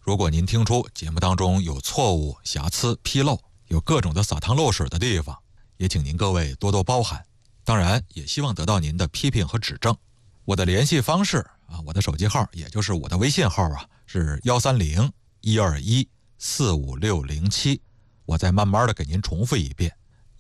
如果您听出节目当中有错误、瑕疵、纰漏，有各种的撒汤漏水的地方，也请您各位多多包涵。当然也希望得到您的批评和指正。我的联系方式我的手机号也就是我的微信号是130-121-45607。我再慢慢的给您重复一遍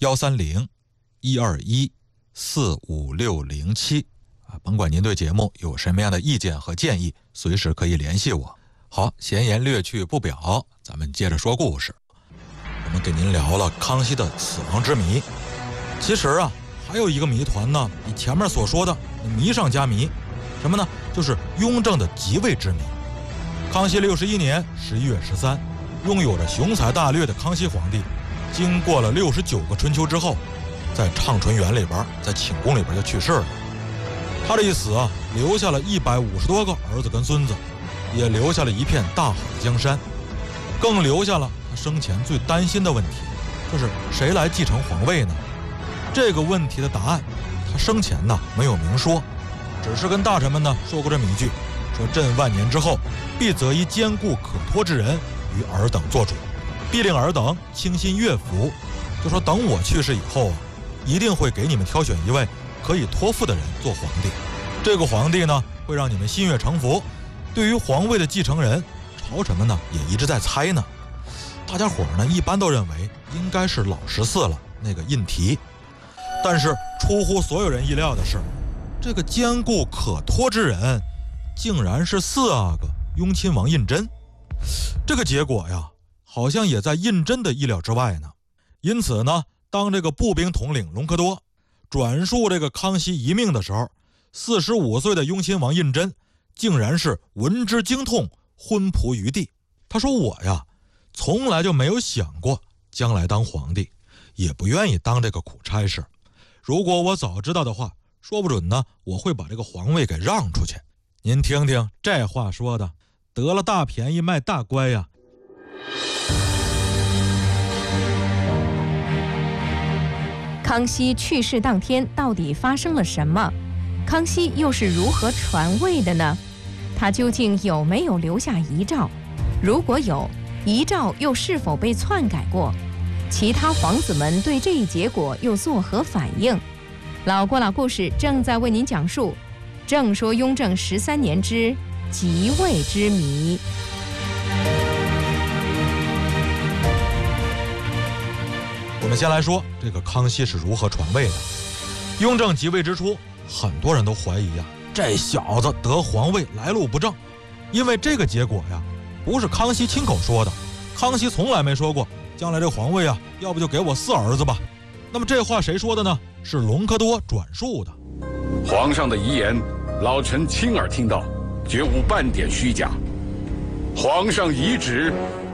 ，130-121-45607。甭管您对节目有什么样的意见和建议，随时可以联系我。好，闲言略去不表，咱们接着说故事。我们给您聊了康熙的死亡之谜。其实还有一个谜团呢，比前面所说的谜上加谜。什么呢？就是雍正的即位之谜。康熙61年11月13，拥有着雄才大略的康熙皇帝，经过了69个春秋之后，在畅春园里边，在寝宫里边就去世了。他这一死留下了150多个儿子跟孙子，也留下了一片大好的江山，更留下了他生前最担心的问题，就是谁来继承皇位呢？这个问题的答案，他生前没有明说，只是跟大臣们说过这么一句，说朕万年之后，必择一坚固可托之人与尔等做主，必令尔等倾心悦服。就说等我去世以后一定会给你们挑选一位可以托付的人做皇帝。这个皇帝会让你们心悦诚服。对于皇位的继承人，朝臣们也一直在猜呢。大家伙一般都认为应该是老14了，那个胤禔。但是出乎所有人意料的是，这个坚固可托之人竟然是4阿哥雍亲王胤禛。这个结果好像也在胤禛的意料之外呢。因此当这个步兵统领隆科多转述这个康熙遗命的时候，45岁的雍亲王胤禛竟然是闻之惊痛，昏仆于地。他说我从来就没有想过将来当皇帝，也不愿意当这个苦差事。如果我早知道的话，说不准我会把这个皇位给让出去。您听听这话说的，得了大便宜卖大乖呀。 康熙去世当天到底发生了什么？康熙又是如何传位的呢？他究竟有没有留下遗诏？如果有，遗诏又是否被篡改过？其他皇子们对这一结果又作何反应？老郭老故事正在为您讲述正说雍正13年之即位之谜。 我们先来说这个康熙是如何传位的。雍正即位之初，很多人都怀疑这小子得皇位来路不正，因为这个结果不是康熙亲口说的，康熙从来没说过将来这皇位要不就给我4儿子吧。那么这话谁说的呢？是隆科多转述的。 皇上的遗言，老臣亲耳听到，绝无半点虚假。皇上遗旨，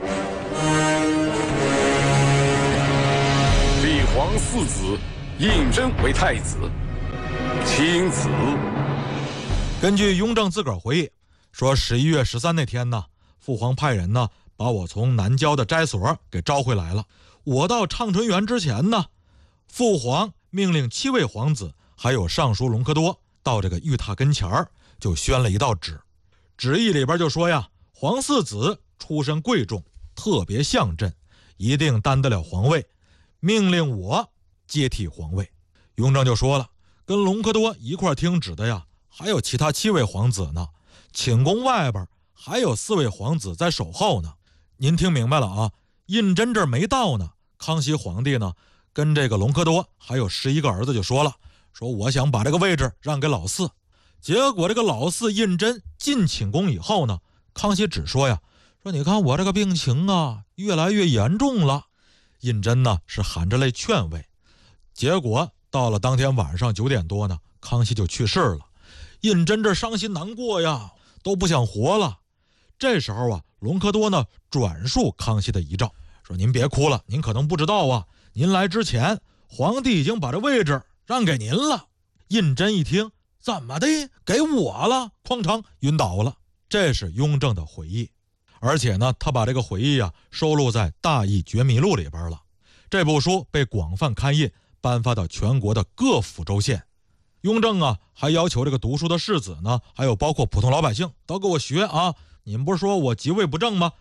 立皇4子，胤禛为太子，亲子。 根据雍正自个儿回忆说，11月13那天父皇派人把我从南郊的斋所给招回来了。我到畅春园之前父皇命令7位皇子还有尚书隆科多到这个御榻跟前就宣了一道旨。旨意里边就说皇4子出身贵重，特别像朕，一定担得了皇位，命令我接替皇位。雍正就说了，跟隆科多一块听旨的还有其他7位皇子呢，寝宫外边还有4位皇子在守候呢。您听明白了胤禛这儿没到呢，康熙皇帝跟这个隆科多还有11个儿子就说了，说我想把这个位置让给老4。结果这个老4胤禛进寝宫以后康熙只说说你看我这个病情越来越严重了。胤禛是含着泪劝慰。结果到了当天晚上9点多康熙就去世了。胤禛这伤心难过都不想活了。这时候隆科多转述康熙的遗诏，说您别哭了，您可能不知道您来之前皇帝已经把这位置让给您了。胤禛一听，怎么的给我了，哐当晕倒了。这是雍正的回忆，而且他把这个回忆收录在《大义觉迷录》里边了。这部书被广泛刊印，颁发到全国的各府州县。雍正还要求这个读书的士子还有包括普通老百姓都给我学你们不是说我即位不正吗？